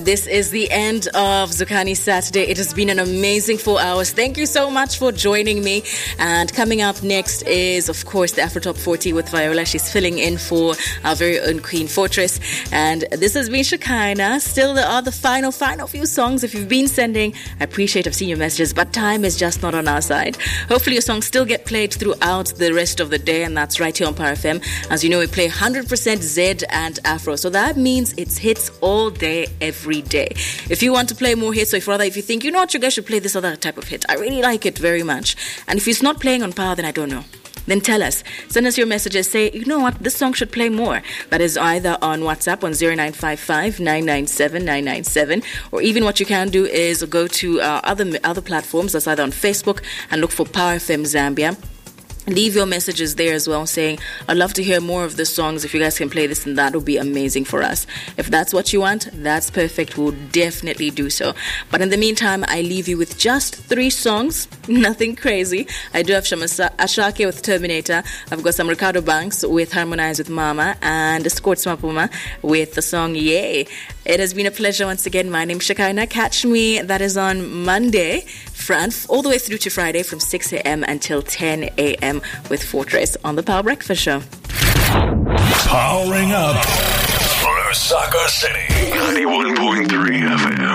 This is the end of Zukani Saturday. It has been an amazing 4 hours. Thank you so much for joining me. And coming up next is, of course, the Afro Top 40 with Viola. She's filling in for our very own Queen Fortress. And this has been Shekinah. Still, there are the final few songs. If you've been sending, I appreciate I've seen your messages, but time is just not on our side. Hopefully your songs still get played throughout the rest of the day, and that's right here on Power FM. As you know, we play 100% Z and Afro. So that means it's hits all day, every day. If you want to play more hits, or if you think, you know what, you guys should play this other type of hit, I really like it very much, and if it's not playing on Power, then I don't know, then tell us. Send us your messages. Say, you know what, this song should play more. That is either on WhatsApp on 0955 997 997, or even what you can do is go to other platforms. That's either on Facebook and look for Power FM Zambia. Leave your messages there as well, saying, I'd love to hear more of the songs. If you guys can play this, and that would be amazing for us. If that's what you want, that's perfect. We'll definitely do so. But in the meantime, I leave you with just 3 songs. Nothing crazy. I do have Ashake with Terminator. I've got some Ricardo Banks with Harmonize with Mama, and Squirts Mapuma with the song Yay. It has been a pleasure once again. My name's Shekinah. Catch me, that is on Monday, all the way through to Friday from 6 a.m. until 10 a.m. with Fortress on the Power Breakfast Show. Powering up Lusaka City, 91.3 FM.